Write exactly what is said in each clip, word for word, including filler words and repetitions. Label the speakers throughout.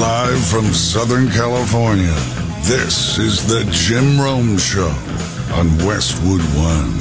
Speaker 1: Live from Southern California, this is the Jim Rome Show on Westwood One.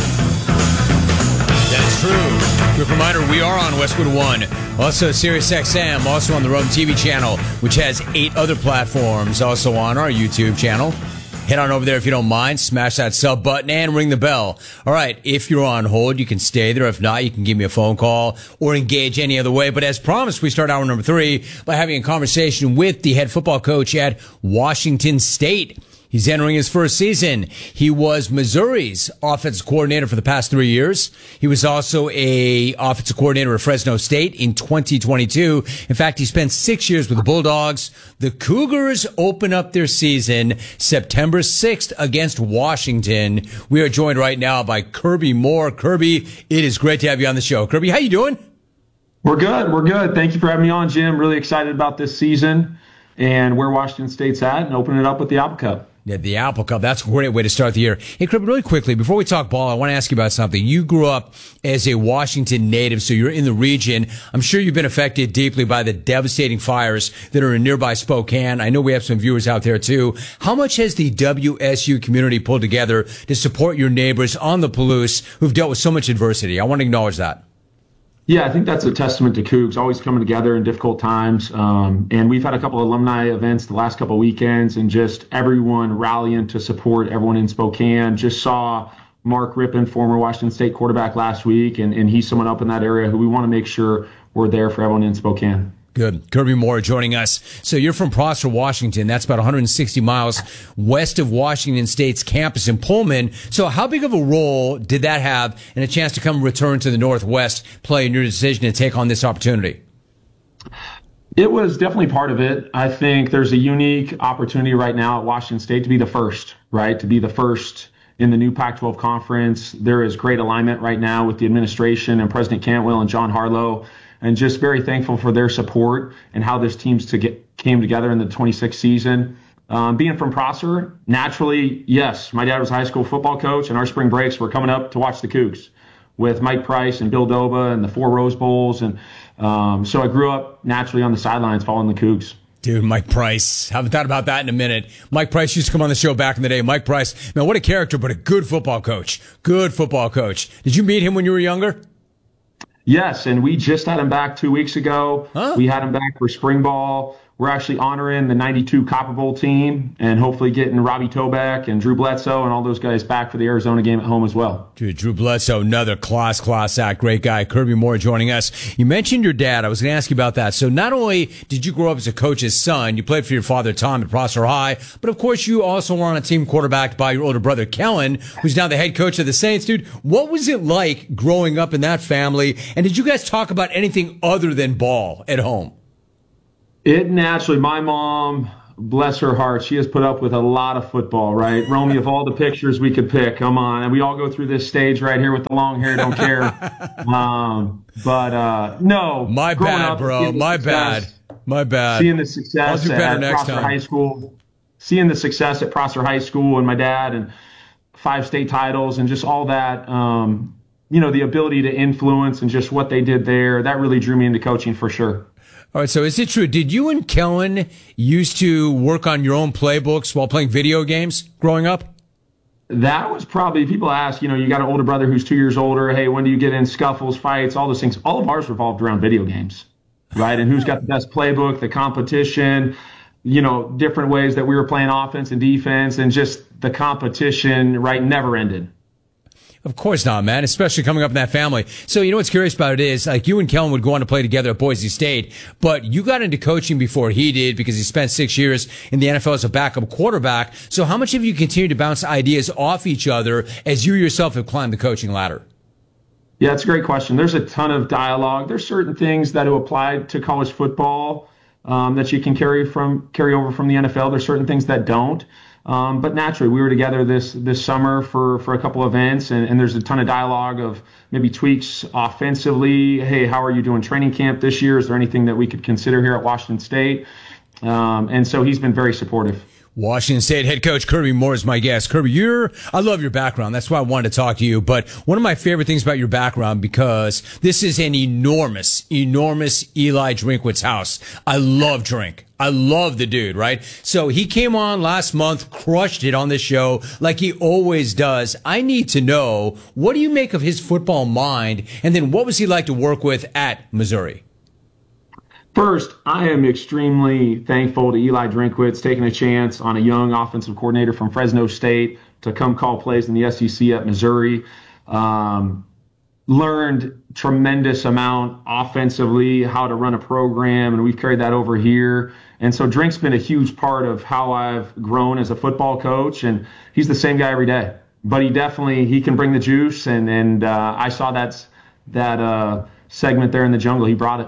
Speaker 2: That's true. Quick reminder, we are on Westwood One. Also SiriusXM, also on the Rome T V channel, which has eight other platforms, also on our YouTube channel. Head on over there if you don't mind. Smash that sub button and ring the bell. All right, if you're on hold, you can stay there. If not, you can give me a phone call or engage any other way. But as promised, we start hour number three by having a conversation with the head football coach at Washington State. He's entering his first season. He was Missouri's offensive coordinator for the past three years. He was also a offensive coordinator at Fresno State in twenty twenty-two. In fact, he spent six years with the Bulldogs. The Cougars open up their season September sixth against Washington. We are joined right now by Kirby Moore. Kirby, it is great to have you on the show. Kirby, how you doing?
Speaker 3: We're good. We're good. Thank you for having me on, Jim. Really excited about this season and where Washington State's at and opening it up with the Apple Cup.
Speaker 2: Yeah, the Apple Cup. That's a great way to start the year. Hey, Kirby, really quickly, before we talk ball, I want to ask you about something. You grew up as a Washington native, so you're in the region. I'm sure you've been affected deeply by the devastating fires that are in nearby Spokane. I know we have some viewers out there, too. How much has the W S U community pulled together to support your neighbors on the Palouse who've dealt with so much adversity? I want to acknowledge that.
Speaker 3: Yeah, I think that's a testament to Cougs, always coming together in difficult times. Um, and we've had a couple of alumni events the last couple of weekends, and just everyone rallying to support everyone in Spokane. Just saw Mark Rippon, former Washington State quarterback, last week, and, and he's someone up in that area who we want to make sure we're there for everyone in Spokane.
Speaker 2: Good. Kirby Moore joining us. So you're from Prosser, Washington. That's about one hundred sixty miles west of Washington State's campus in Pullman. So how big of a role did that have in a chance to come return to the Northwest play in your decision to take on this opportunity?
Speaker 3: It was definitely part of it. I think there's a unique opportunity right now at Washington State to be the first, right? To be the first in the new Pac twelve conference. There is great alignment right now with the administration and President Cantwell and John Harlow, and just very thankful for their support and how this team's to get, came together in the twenty-sixth season. Um, being from Prosser, naturally, yes, my dad was a high school football coach, and our spring breaks were coming up to watch the Cougs with Mike Price and Bill Doba and the four Rose Bowls. And um, so I grew up naturally on the sidelines following the Cougs.
Speaker 2: Dude, Mike Price. Haven't thought about that in a minute. Mike Price used to come on the show back in the day. Mike Price, man, what a character, but a good football coach. Good football coach. Did you meet him when you were younger?
Speaker 3: Yes, and we just had him back two weeks ago. Huh? We had him back for spring ball. We're actually honoring the ninety-two Copper Bowl team and hopefully getting Robbie Toback and Drew Bledsoe and all those guys back for the Arizona game at home as well.
Speaker 2: Dude, Drew Bledsoe, another class, class act. Great guy. Kirby Moore joining us. You mentioned your dad. I was going to ask you about that. So not only did you grow up as a coach's son, you played for your father, Tom, at Prosser High, but of course you also were on a team quarterbacked by your older brother, Kellen, who's now the head coach of the Saints. Dude, what was it like growing up in that family? And did you guys talk about anything other than ball at home?
Speaker 3: It naturally, my mom, bless her heart, she has put up with a lot of football, right? Romy, of all the pictures we could pick, come on. And we all go through this stage right here with the long hair, don't care. um, but uh, no.
Speaker 2: My bad,
Speaker 3: up,
Speaker 2: bro. My
Speaker 3: success,
Speaker 2: bad. My bad.
Speaker 3: Seeing the success
Speaker 2: I'll do better
Speaker 3: at
Speaker 2: next
Speaker 3: Prosser
Speaker 2: time.
Speaker 3: High School, seeing the success at Prosser High School and my dad and five state titles and just all that, um, you know, the ability to influence and just what they did there, that really drew me into coaching for sure.
Speaker 2: All right, so is it true? Did you and Kellen used to work on your own playbooks while playing video games growing up?
Speaker 3: That was probably, people ask, you know, you got an older brother who's two years older. Hey, when do you get in scuffles, fights, all those things? All of ours revolved around video games, right? And who's got the best playbook, the competition, you know, different ways that we were playing offense and defense, and just the competition, right, never ended.
Speaker 2: Of course not, man, especially coming up in that family. So, you know what's curious about it is, like, you and Kellen would go on to play together at Boise State, but you got into coaching before he did because he spent six years in the N F L as a backup quarterback. So how much have you continued to bounce ideas off each other as you yourself have climbed the coaching ladder?
Speaker 3: Yeah, it's a great question. There's a ton of dialogue. There's certain things that will apply to college football um, that you can carry from carry over from the N F L. There's certain things that don't. Um, but naturally, we were together this this summer for, for a couple events, and, and there's a ton of dialogue of maybe tweaks offensively. Hey, how are you doing training camp this year? Is there anything that we could consider here at Washington State? Um, and so he's been very supportive.
Speaker 2: Washington State head coach Kirby Moore is my guest. Kirby, you're, I love your background. That's why I wanted to talk to you. But one of my favorite things about your background, because this is an enormous, enormous Eli Drinkwitz house. I love Drink. I love the dude, right? So he came on last month, crushed it on this show like he always does. I need to know, what do you make of his football mind? And then what was he like to work with at Missouri?
Speaker 3: First, I am extremely thankful to Eli Drinkwitz taking a chance on a young offensive coordinator from Fresno State to come call plays in the S E C at Missouri. Um, learned tremendous amount offensively, how to run a program, and we've carried that over here. And so Drink's been a huge part of how I've grown as a football coach, and he's the same guy every day. But he definitely, he can bring the juice, and, and uh, I saw that, that uh, segment there in the jungle. He brought it.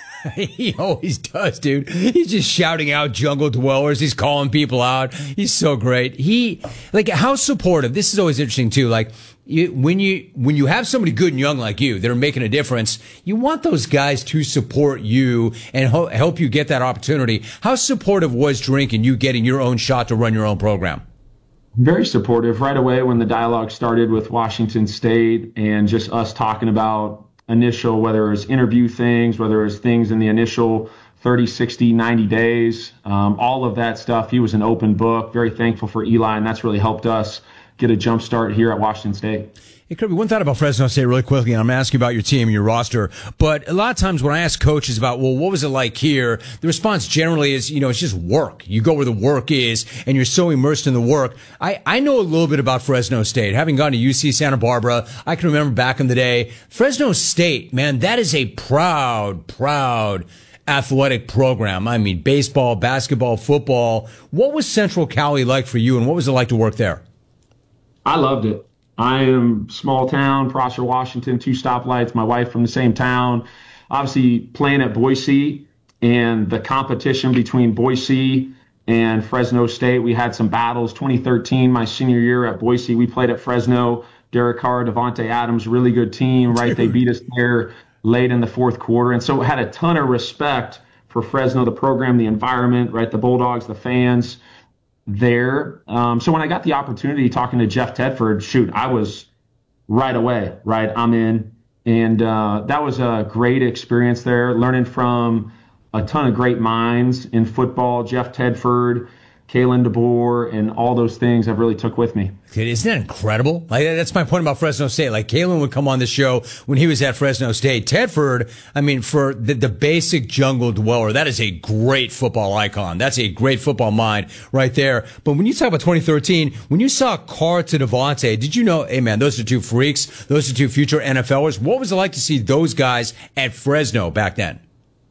Speaker 2: He always does, dude. He's just shouting out jungle dwellers. He's calling people out. He's so great. He, like, how supportive. This is always interesting, too. Like, you, when you, when you have somebody good and young like you that are making a difference, you want those guys to support you and ho- help you get that opportunity. How supportive was Drink in you getting your own shot to run your own program?
Speaker 3: Very supportive. Right away when the dialogue started with Washington State and just us talking about initial, whether it was interview things, whether it was things in the initial thirty, sixty, ninety days, um, all of that stuff. He was an open book. Very thankful for Eli, and that's really helped us get a jump start here at Washington State.
Speaker 2: Hey, Kirby, one thought about Fresno State really quickly, and I'm asking about your team and your roster. But a lot of times when I ask coaches about, well, what was it like here? The response generally is, you know, it's just work. You go where the work is, and you're so immersed in the work. I, I know a little bit about Fresno State. Having gone to U C Santa Barbara, I can remember back in the day, Fresno State, man, that is a proud, proud athletic program. I mean, baseball, basketball, football. What was Central Cali like for you, and what was it like to work there?
Speaker 3: I loved it. I am small town, Prosser, Washington, two stoplights, my wife from the same town. Obviously playing at Boise and the competition between Boise and Fresno State. We had some battles. twenty thirteen, my senior year at Boise, we played at Fresno. Derek Carr, Devontae Adams, really good team, right? They beat us there late in the fourth quarter. And so had a ton of respect for Fresno, the program, the environment, right? The Bulldogs, the fans there. Um, so when I got the opportunity talking to Jeff Tedford, shoot, I was right away, right? I'm in. And uh, that was a great experience there, learning from a ton of great minds in football, Jeff Tedford, Kalen DeBoer, and all those things I've really took with me.
Speaker 2: Isn't that incredible? Like, that's my point about Fresno State. Like, Kalen would come on the show when he was at Fresno State. Tedford, I mean, for the, the basic jungle dweller, that is a great football icon. That's a great football mind right there. But when you talk about twenty thirteen, when you saw Carr to Devontae, did you know, hey, man, those are two freaks. Those are two future N F Lers. What was it like to see those guys at Fresno back then?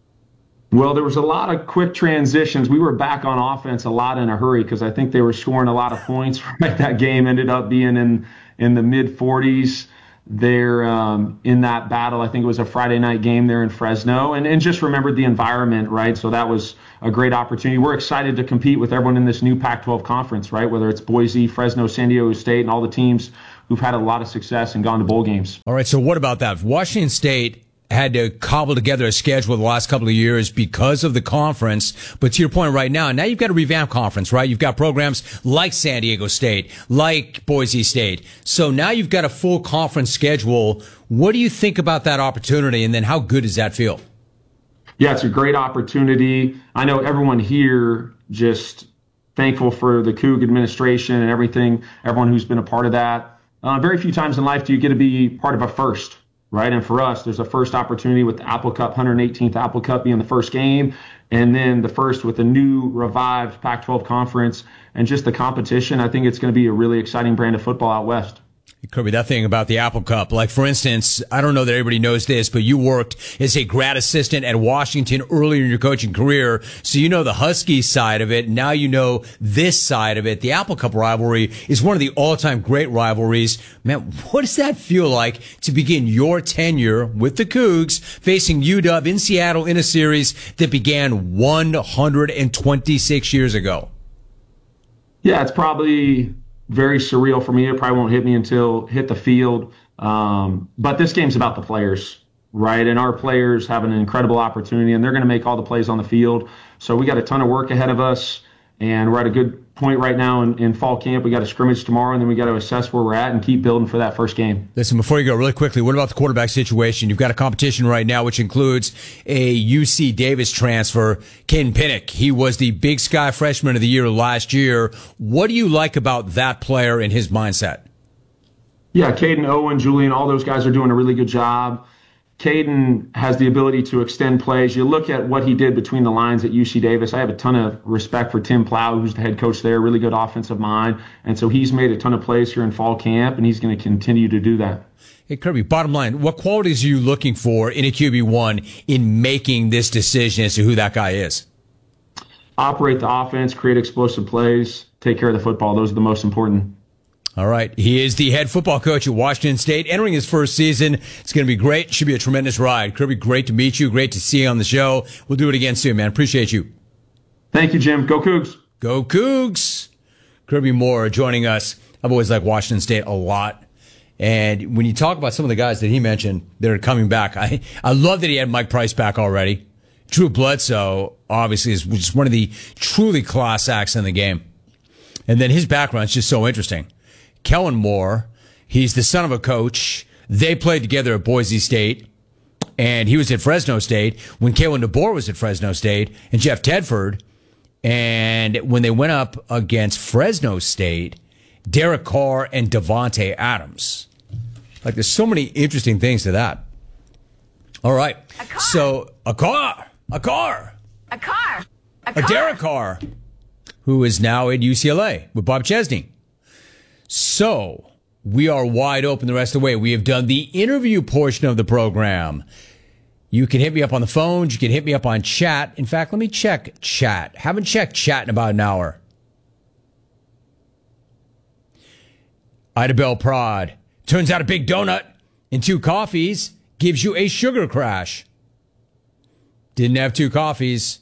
Speaker 3: Well, there was a lot of quick transitions. We were back on offense a lot in a hurry because I think they were scoring a lot of points. Right, that game ended up being in in the mid forties there um, in that battle. I think it was a Friday night game there in Fresno, and and just remembered the environment, right? So that was a great opportunity. We're excited to compete with everyone in this new Pac twelve conference, right? Whether it's Boise, Fresno, San Diego State, and all the teams who've had a lot of success and gone to bowl games.
Speaker 2: All right. So what about that? Washington State had to cobble together a schedule the last couple of years because of the conference. But to your point right now, now you've got a revamped conference, right? You've got programs like San Diego State, like Boise State. So now you've got a full conference schedule. What do you think about that opportunity? And then how good does that feel?
Speaker 3: Yeah, it's a great opportunity. I know everyone here just thankful for the Coug administration and everything, everyone who's been a part of that. Uh, very few times in life do you get to be part of a first. Right. And for us, there's a first opportunity with the Apple Cup, one hundred eighteenth Apple Cup being the first game, and then the first with the new revived Pac twelve conference and just the competition. I think it's going to be a really exciting brand of football out west.
Speaker 2: Kirby, that thing about the Apple Cup, like, for instance, I don't know that everybody knows this, but you worked as a grad assistant at Washington earlier in your coaching career, so you know the Husky side of it. Now you know this side of it. The Apple Cup rivalry is one of the all-time great rivalries. Man, what does that feel like to begin your tenure with the Cougs, facing U W in Seattle in a series that began one hundred twenty-six years ago?
Speaker 3: Yeah, it's probably very surreal for me. It probably won't hit me until hit the field. Um, but this game's about the players, right? And our players have an incredible opportunity, and they're going to make all the plays on the field. So we got a ton of work ahead of us. And we're at a good point right now in, in fall camp. We got a scrimmage tomorrow, and then we got to assess where we're at and keep building for that first game.
Speaker 2: Listen, before you go, really quickly, what about the quarterback situation? You've got a competition right now, which includes a U C Davis transfer, Caden Pinnock. He was the Big Sky Freshman of the Year last year. What do you like about that player and his mindset?
Speaker 3: Yeah, Caden, Owen, Julian, all those guys are doing a really good job. Caden has the ability to extend plays. You look at what he did between the lines at U C Davis. I have a ton of respect for Tim Plow, who's the head coach there, really good offensive mind. And so he's made a ton of plays here in fall camp, and he's going to continue to do that.
Speaker 2: Hey, Kirby, bottom line, what qualities are you looking for in a Q B one in making this decision as to who that guy is?
Speaker 3: Operate the offense, create explosive plays, take care of the football. Those are the most important.
Speaker 2: All right. He is the head football coach at Washington State, entering his first season. It's going to be great. Should be a tremendous ride. Kirby, great to meet you. Great to see you on the show. We'll do it again soon, man. Appreciate you.
Speaker 3: Thank you, Jim. Go Cougs.
Speaker 2: Go Cougs. Kirby Moore joining us. I've always liked Washington State a lot. And when you talk about some of the guys that he mentioned that are coming back, I, I love that he had Mike Price back already. Drew Bledsoe, obviously, is just one of the truly class acts in the game. And then his background is just so interesting. Kellen Moore, he's the son of a coach. They played together at Boise State, and he was at Fresno State when Kalen DeBoer was at Fresno State, and Jeff Tedford. And when they went up against Fresno State, Derek Carr and Devontae Adams. Like, there's so many interesting things to that. All right.
Speaker 4: A car.
Speaker 2: So, a car. A car.
Speaker 4: A car. A,
Speaker 2: A
Speaker 4: car.
Speaker 2: Derek Carr, who is now at U C L A with Bob Chesney. So, we are wide open the rest of the way. We have done the interview portion of the program. You can hit me up on the phones. You can hit me up on chat. In fact, let me check chat. Haven't checked chat in about an hour. Ida Bell Prod. Turns out a big donut and two coffees gives you a sugar crash. Didn't have two coffees.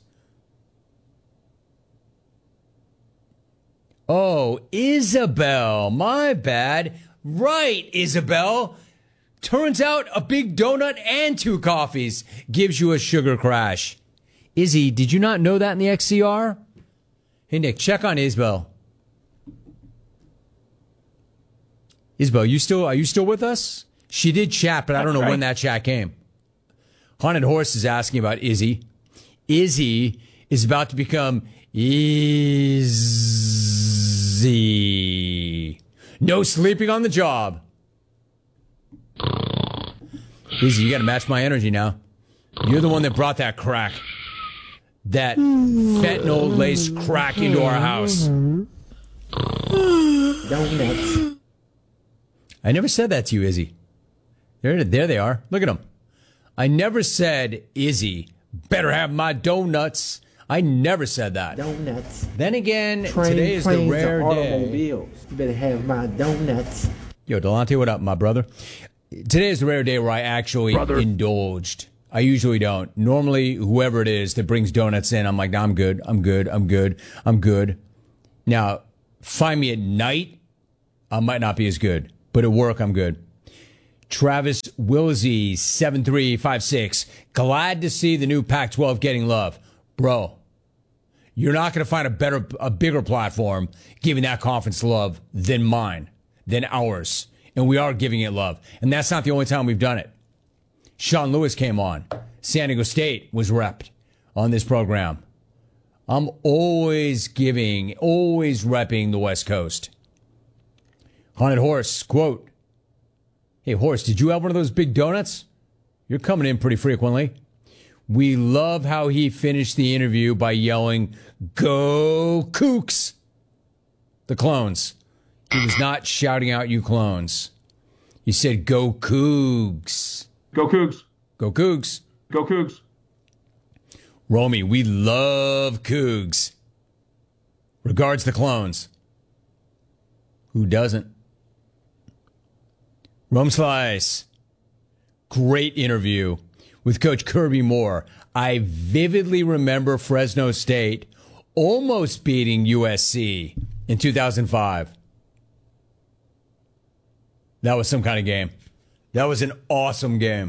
Speaker 2: Oh, Isabel. My bad. Right, Isabel. Turns out a big donut and two coffees gives you a sugar crash. Izzy, did you not know that in the X C R? Hey, Nick, check on Isabel. Isabel, you still, are you still with us? She did chat, but I don't know
Speaker 5: right.
Speaker 2: when that chat came. Haunted Horse is asking about Izzy. Izzy is about to become Izzy. No sleeping on the job. Izzy, you got to match my energy now. You're the one that brought that crack. That fentanyl-laced crack into our house.
Speaker 5: Donuts.
Speaker 2: I never said that to you, Izzy. There, there they are. Look at them. I never said, Izzy, better have my donuts. I never said that.
Speaker 5: Donuts.
Speaker 2: Then again,
Speaker 5: Train,
Speaker 2: today is the
Speaker 5: planes,
Speaker 2: rare
Speaker 5: or
Speaker 2: day.
Speaker 5: automobiles. You better have my donuts.
Speaker 2: Yo, Delonte, what up, my brother? Today is the rare day where I actually
Speaker 5: Brother.
Speaker 2: indulged. I usually don't. Normally, whoever it is that brings donuts in, I'm like, nah, I'm good, I'm good, I'm good, I'm good. Now, find me at night, I might not be as good. But at work, I'm good. Travis Wilsey, seven three five six. Glad to see the new Pac twelve getting love. Bro, you're not going to find a better, a bigger platform giving that conference love than mine, than ours. And we are giving it love. And that's not the only time we've done it. Sean Lewis came on. San Diego State was repped on this program. I'm always giving, always repping the West Coast. Haunted Horse, quote, hey, Horse, did you have one of those big donuts? You're coming in pretty frequently. We love how he finished the interview by yelling, go Kooks, the clones. He was not shouting out you clones. He said, go Cougs.
Speaker 3: Go Cougs.
Speaker 2: Go Cougs.
Speaker 3: Go Cougs.
Speaker 2: Romy, we love Cougs. Regards the clones. Who doesn't? Rome Slice. Great interview with Coach Kirby Moore. I vividly remember Fresno State almost beating U S C in two thousand five. That was some kind of game. That was an awesome game.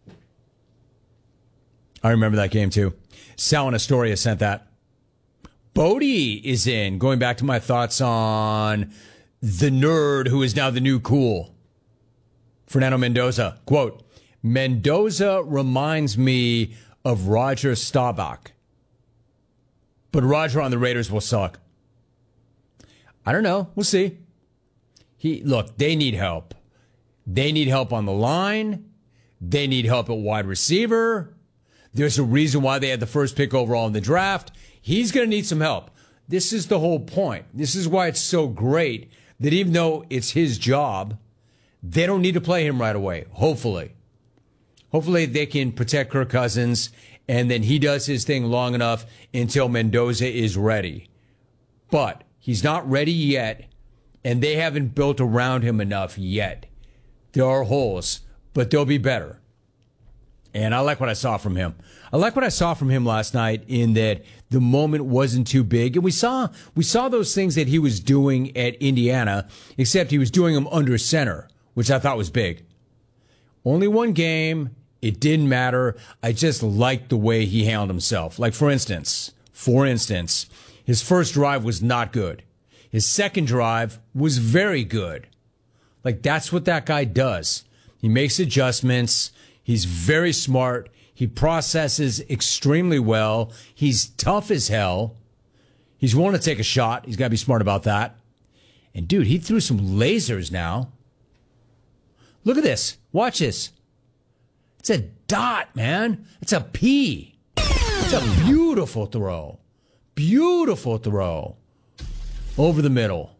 Speaker 2: I remember that game too. Sal and Astoria sent that. Bodie is in. Going back to my thoughts on the nerd who is now the new cool. Fernando Mendoza. Quote, Mendoza reminds me of Roger Staubach. But Roger on the Raiders will suck. I don't know. We'll see. He Look, they need help. They need help on the line. They need help at wide receiver. There's a reason why they had the first pick overall in the draft. He's going to need some help. This is the whole point. This is why it's so great that even though it's his job, they don't need to play him right away. Hopefully. Hopefully they can protect Kirk Cousins, and then he does his thing long enough until Mendoza is ready. But he's not ready yet, and they haven't built around him enough yet. There are holes, but they'll be better. And I like what I saw from him. I like what I saw from him last night in that the moment wasn't too big. And we saw we saw those things that he was doing at Indiana, except he was doing them under center, which I thought was big. Only one game. It didn't matter. I just liked the way he handled himself. Like, for instance, for instance, his first drive was not good. His second drive was very good. Like, that's what that guy does. He makes adjustments. He's very smart. He processes extremely well. He's tough as hell. He's willing to take a shot. He's got to be smart about that. And, dude, he threw some lasers now. Look at this. Watch this. It's a dot, man. It's a P. It's a beautiful throw. Beautiful throw. Over the middle.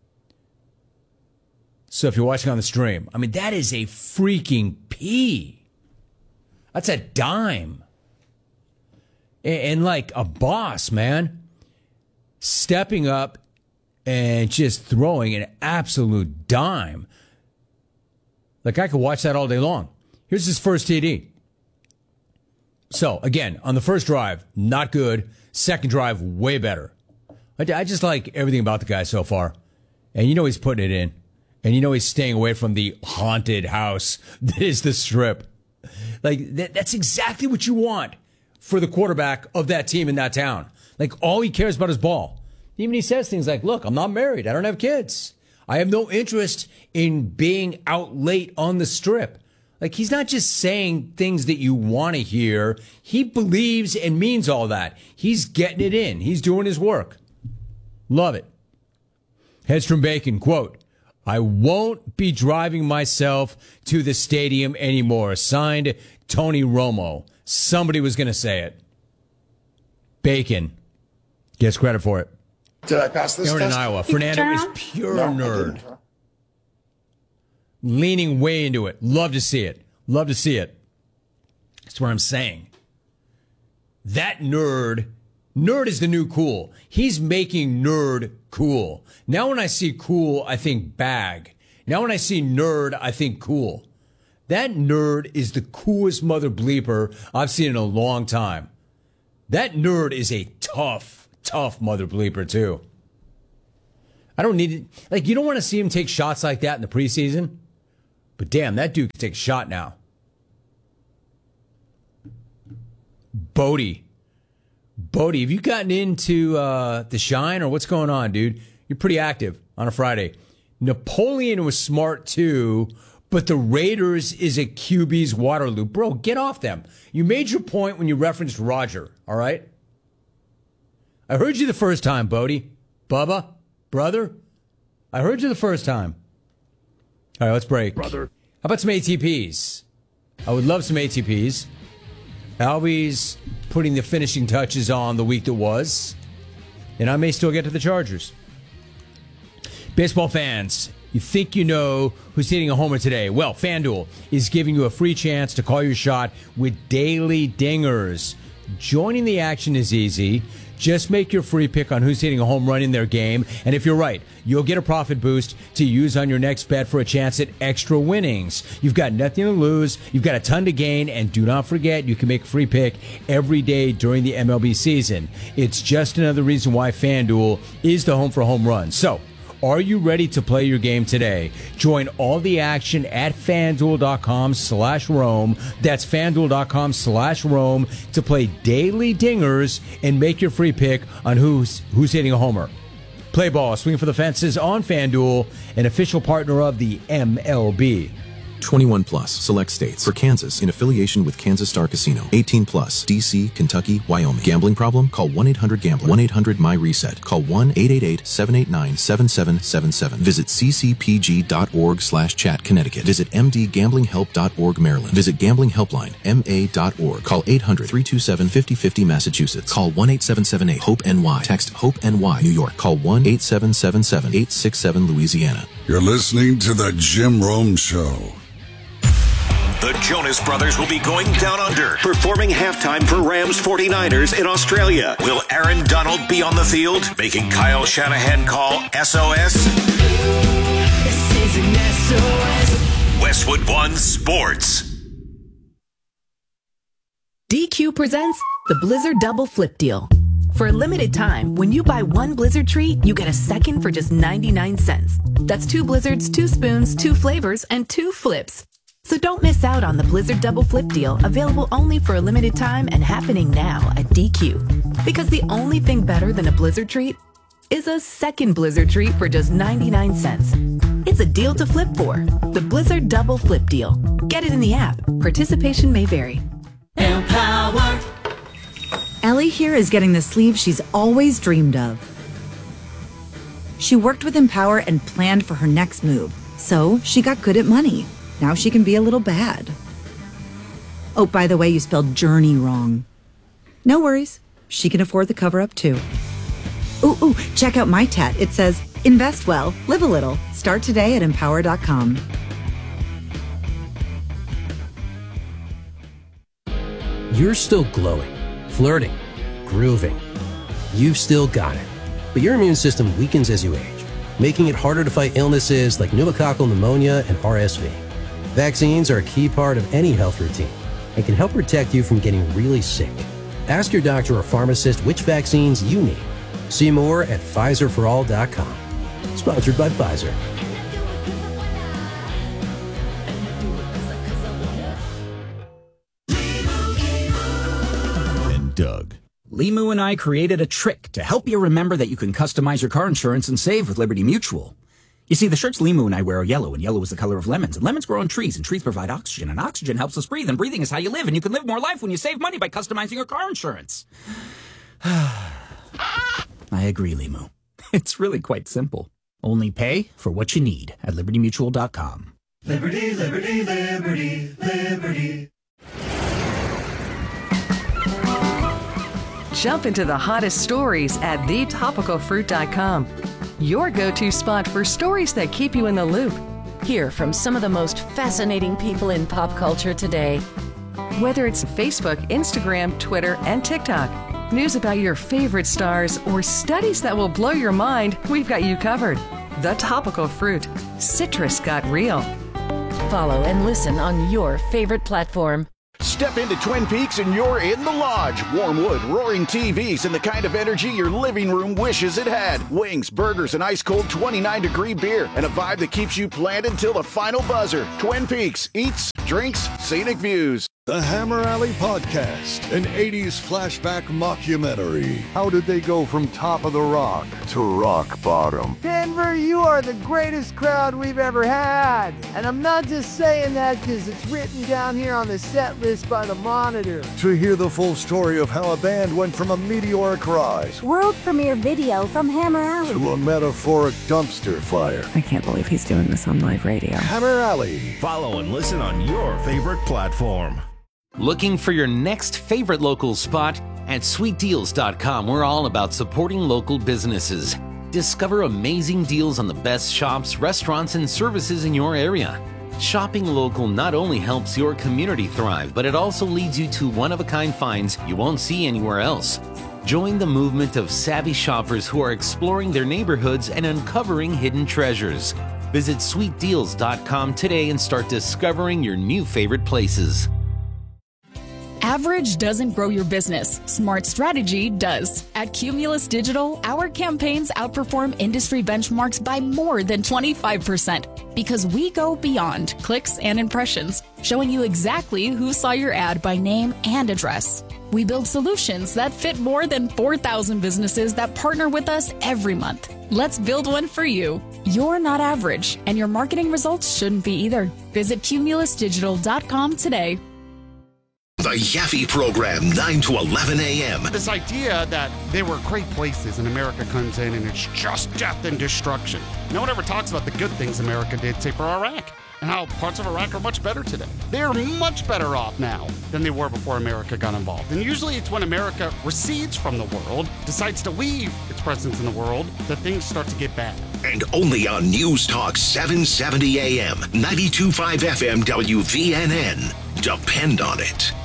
Speaker 2: So if you're watching on the stream, I mean, that is a freaking P. That's a dime. And, and like a boss, man. Stepping up and just throwing an absolute dime. Like, I could watch that all day long. Here's his first T D. So, again, on the first drive, not good. Second drive, way better. I, I just like everything about the guy so far. And you know he's putting it in. And you know he's staying away from the haunted house that is the Strip. Like, that, that's exactly what you want for the quarterback of that team in that town. Like, all he cares about is ball. Even he says things like, look, I'm not married. I don't have kids. I have no interest in being out late on the Strip. Like, he's not just saying things that you want to hear. He believes and means all that. He's getting it in. He's doing his work. Love it. Hedstrom Bacon, quote, I won't be driving myself to the stadium anymore. Signed, Tony Romo. Somebody was going to say it. Bacon gets credit for it.
Speaker 4: Did I pass this
Speaker 2: Aaron in
Speaker 4: test?
Speaker 2: Iowa. Fernando is pure
Speaker 4: No, I
Speaker 2: nerd.
Speaker 4: didn't.
Speaker 2: Leaning way into it. Love to see it. Love to see it. That's what I'm saying. That nerd, nerd is the new cool. He's making nerd cool. Now when I see cool, I think bag. Now when I see nerd, I think cool. That nerd is the coolest mother bleeper I've seen in a long time. That nerd is a tough, tough mother bleeper too. I don't need it. Like, you don't want to see him take shots like that in the preseason. But damn, that dude can take a shot now. Bodie. Bodie, have you gotten into uh, The Shine or what's going on, dude? You're pretty active on a Friday. Napoleon was smart too, but the Raiders is a Q B's Waterloo. Bro, get off them. You made your point when you referenced Roger, all right? I heard you the first time, Bodie. Bubba, brother, I heard you the first time. All right, let's break.
Speaker 4: Brother.
Speaker 2: How about some A T Ps? I would love some A T Ps. Albie's putting the finishing touches on the week that was, and I may still get to the Chargers. Baseball fans, you think you know who's hitting a homer today? Well, FanDuel is giving you a free chance to call your shot with daily dingers. Joining the action is easy. Just make your free pick on who's hitting a home run in their game, and if you're right, you'll get a profit boost to use on your next bet for a chance at extra winnings. You've got nothing to lose, you've got a ton to gain, and do not forget you can make a free pick every day during the M L B season. It's just another reason why FanDuel is the home for home runs. So, Are you ready to play your game today? Join all the action at FanDuel.com slash Rome. That's FanDuel.com slash Rome to play daily dingers and make your free pick on who's who's hitting a homer. Play ball, swing for the fences on FanDuel, an official partner of the M L B.
Speaker 4: twenty-one plus, select states. For Kansas, in affiliation with Kansas Star Casino. eighteen plus, D C, Kentucky, Wyoming. Gambling problem? Call one eight hundred gambler. one eight hundred my reset. Call one eight eight eight, seven eight nine, seven seven seven seven. Visit ccpg.org slash chat Connecticut. Visit mdgamblinghelp.org Maryland. Visit Gambling Helpline, M A dot org. Call eight hundred, three two seven, five oh five oh Massachusetts. Call one eight seven seven eight, HOPE N Y. Text HOPE N Y New York. Call one eight seven seven seven, eight six seven Louisiana.
Speaker 1: You're listening to The Jim Rome Show.
Speaker 6: The Jonas Brothers will be going down under, performing halftime for Rams forty-niners in Australia. Will Aaron Donald be on the field, making Kyle Shanahan call S O S? This is an S O S. Westwood One Sports.
Speaker 7: D Q presents the Blizzard Double Flip Deal. For a limited time, when you buy one Blizzard treat, you get a second for just ninety-nine cents. That's two Blizzards, two spoons, two flavors, and two flips. So don't miss out on the Blizzard Double Flip Deal, available only for a limited time and happening now at D Q. Because the only thing better than a Blizzard treat is a second Blizzard treat for just ninety-nine cents. It's a deal to flip for. The Blizzard Double Flip Deal. Get it in the app. Participation may vary.
Speaker 8: Empower. Ellie here is getting the sleeve she's always dreamed of. She worked with Empower and planned for her next move, so she got good at money. Now she can be a little bad. Oh, by the way, you spelled journey wrong. No worries. She can afford the cover-up, too. Ooh, ooh, check out my tat. It says, invest well, live a little. Start today at empower dot com.
Speaker 9: You're still glowing, flirting, grooving. You've still got it. But your immune system weakens as you age, making it harder to fight illnesses like pneumococcal pneumonia and R S V. Vaccines are a key part of any health routine and can help protect you from getting really sick. Ask your doctor or pharmacist which vaccines you need. See more at Pfizer for all dot com. Sponsored by Pfizer.
Speaker 10: And Doug. Limu and I created a trick to help you remember that you can customize your car insurance and save with Liberty Mutual. You see, the shirts Limu and I wear are yellow, and yellow is the color of lemons. And lemons grow on trees, and trees provide oxygen, and oxygen helps us breathe, and breathing is how you live, and you can live more life when you save money by customizing your car insurance. I agree, Limu. It's really quite simple. Only pay for what you need at liberty mutual dot com.
Speaker 11: Liberty, liberty, liberty, liberty.
Speaker 12: Jump into the hottest stories at the topical fruit dot com. Your go-to spot for stories that keep you in the loop.
Speaker 13: Hear from some of the most fascinating people in pop culture today.
Speaker 12: Whether it's Facebook, Instagram, Twitter, and TikTok, news about your favorite stars, or studies that will blow your mind, we've got you covered. The Topical Fruit. Citrus got real.
Speaker 13: Follow and listen on your favorite platform.
Speaker 14: Step into Twin Peaks and you're in the lodge. Warm wood, roaring T Vs, and the kind of energy your living room wishes it had. Wings, burgers, and ice-cold twenty-nine degree beer, and a vibe that keeps you planned until the final buzzer. Twin Peaks. Eats, drinks, scenic views.
Speaker 15: The Hammer Alley Podcast, an eighties flashback mockumentary. How did they go from top of the rock to rock bottom?
Speaker 5: Denver, you are the greatest crowd we've ever had. And I'm not just saying that because it's written down here on the set list by the Monitor.
Speaker 15: To hear the full story of how a band went from a meteoric rise,
Speaker 16: world premiere video from Hammer Alley,
Speaker 15: to a metaphoric dumpster fire.
Speaker 17: I can't believe he's doing this on live radio.
Speaker 15: Hammer Alley.
Speaker 18: Follow and listen on your favorite platform.
Speaker 19: Looking for your next favorite local spot? At sweet deals dot com, we're all about supporting local businesses. Discover amazing deals on the best shops, restaurants, and services in your area. Shopping local not only helps your community thrive, but it also leads you to one-of-a-kind finds you won't see anywhere else. Join the movement of savvy shoppers who are exploring their neighborhoods and uncovering hidden treasures. Visit sweet deals dot com today and start discovering your new favorite places.
Speaker 20: Average doesn't grow your business. Smart strategy does. At Cumulus Digital, our campaigns outperform industry benchmarks by more than twenty-five percent because we go beyond clicks and impressions, showing you exactly who saw your ad by name and address. We build solutions that fit more than four thousand businesses that partner with us every month. Let's build one for you. You're not average, and your marketing results shouldn't be either. Visit cumulus digital dot com today.
Speaker 21: The Yaffe Program, nine to eleven a.m.
Speaker 22: This idea that they were great places and America comes in and it's just death and destruction. No one ever talks about the good things America did, say, for Iraq, and how parts of Iraq are much better today. They're much better off now than they were before America got involved. And usually it's when America recedes from the world, decides to leave its presence in the world, that things start to get bad.
Speaker 21: And only on News Talk seven seventy a.m., ninety-two point five F M W V N N. Depend on it.